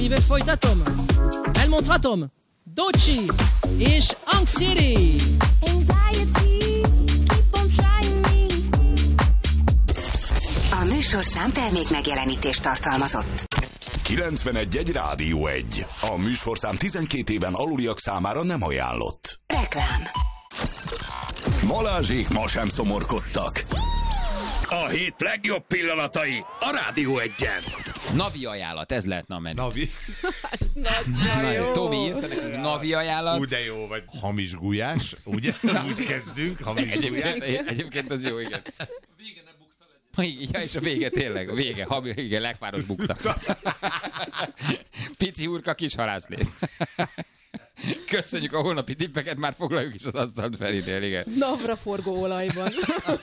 Éve folytatom, elmondhatom, Dochi és Anxiety. A műsorszám termék megjelenítést tartalmazott. 91.1 Rádió 1. A műsorszám 12 éven aluliak számára nem ajánlott. Reklám. Balázsék ma sem szomorkodtak. A hét legjobb pillanatai a Rádió 1-en. Navi ajánlat, ez lehetne a menü. Navi. Tomi írta nekünk navi ajánlat. De jó, vagy hamis gulyás, ugye? Úgy kezdünk, hamis gulyás. Egyébként az jó, igen. Vége ne bukta legyen. Ja, és a vége tényleg, a vége, igen, lekváros bukta. Pici hurka, kis halászlét. Köszönjük a holnapi tippeket, már foglaljuk is az asztalt felidél, igen. Napraforgó olajban.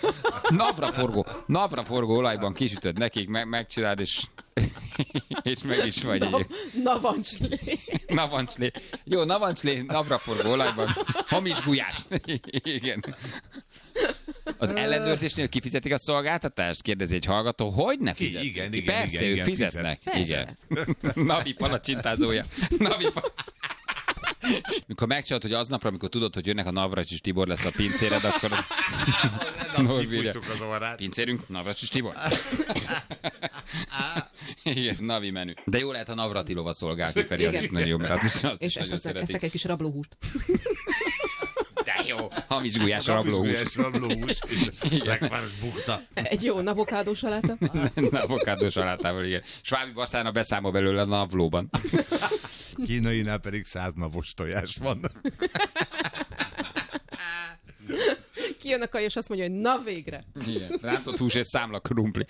Napraforgó olajban kisütöd nekik, megcsináld, és meg is vagy. Navancslé. Jó, navancslé, napraforgó olajban. Hamis gulyás. Igen. Az ellenőrzésnél kifizetik a szolgáltatást? Kérdezi egy hallgató. Hogy ne fizet? Igen. Persze, ők fizetnek. Persze. Igen. Navi palacsintázója. Mikor megcsinálod, hogy aznapra, amikor tudod, hogy jönnek a Navracsis Tibor lesz a pincéred, akkor... Kifújtuk az orrát. Pincérünk, Navracsis Tibor. Igen, navi menü. De jó lehet, ha Navratilova szolgál ki, Feri, az is nagyon jó, mert az is És esztek egy kis rablóhúst. De jó, hamis gulyás rablóhús. Rablóhús. Lekváros bukta. Egy jó avokádós saláta. Avokádós salátával, igen. Svábi Baszána beszámol belőle a navlóban. Kínainál pedig 100 navos tojás van. Kijön a kaja, és azt mondja, hogy na végre. Igen. Rántott hús és számla krumpli.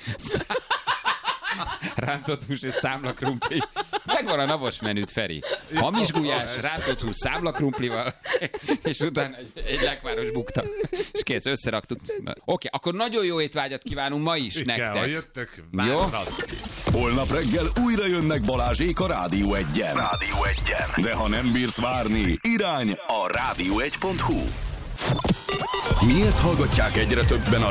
Rántott hús és számla krumpli. Megvan a navos menüt, Feri. Hamis gulyás, rántott hús számla krumplival, és utána egy lekváros bukta. És kész, összeraktuk. Oké, akkor nagyon jó étvágyat kívánunk ma is nektek. Ha jöttök, jó? Holnap reggel újra jönnek Balázsék a Rádió 1-en. De ha nem bírsz várni, irány a rádió1.hu. Miért hallgatják egyre többen a